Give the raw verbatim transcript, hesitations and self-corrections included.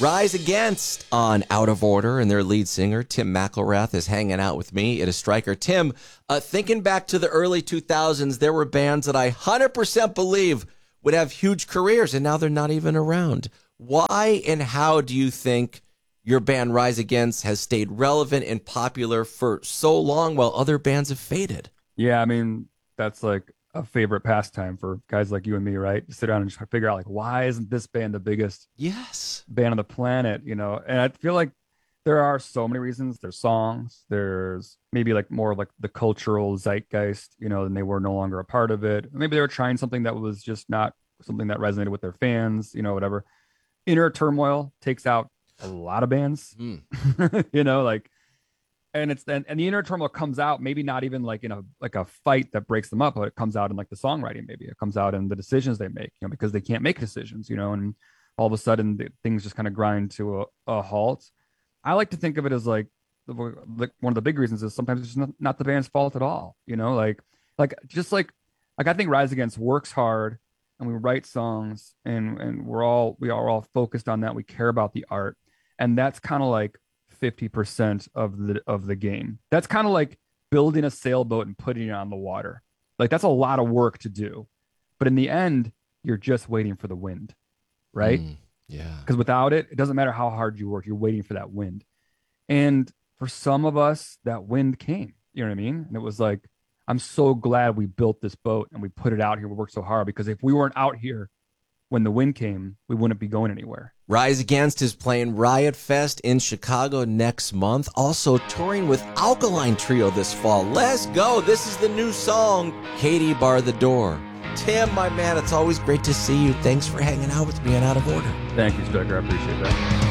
Rise Against on Out of Order, and their lead singer, Tim McElrath, is hanging out with me at a Striker. Tim, uh, thinking back to the early two thousands, there were bands that I one hundred percent believe would have huge careers, and now they're not even around. Why and how do you think your band Rise Against has stayed relevant and popular for so long while other bands have faded? Yeah, I mean, that's like a favorite pastime for guys like you and me, right? To sit down and just figure out, like, why isn't this band the biggest yes band on the planet, you know? And I feel like there are so many reasons. There's songs, there's maybe like more like the cultural zeitgeist, you know, and they were no longer a part of it. Maybe they were trying something that was just not something that resonated with their fans, you know, whatever. Inner Turmoil takes out a lot of bands, mm. you know, like, and it's then, and the Inner Turmoil comes out, maybe not even like in a, like a fight that breaks them up, but it comes out in like the songwriting, maybe it comes out in the decisions they make, you know, because they can't make decisions, you know, and all of a sudden the, things just kind of grind to a, a halt. I like to think of it as like, like one of the big reasons is sometimes it's not, not the band's fault at all, you know, like, like just like, like I think Rise Against works hard and we write songs and, and we're all, we are all focused on that. We care about the art. And that's kind of like fifty percent of the, of the game. That's kind of like building a sailboat and putting it on the water. Like that's a lot of work to do, but in the end, you're just waiting for the wind, right? Mm, yeah. Because without it, it doesn't matter how hard you work, you're waiting for that wind. And for some of us, that wind came, you know what I mean? And it was like, I'm so glad we built this boat and we put it out here. We worked so hard because if we weren't out here when the wind came, we wouldn't be going anywhere. Rise Against is playing Riot Fest in Chicago next month. Also touring with Alkaline Trio this fall. Let's go. This is the new song, Katie Bar the Door. Tim, my man, it's always great to see you. Thanks for hanging out with me on Out of Order. Thank you, Striker. I appreciate that.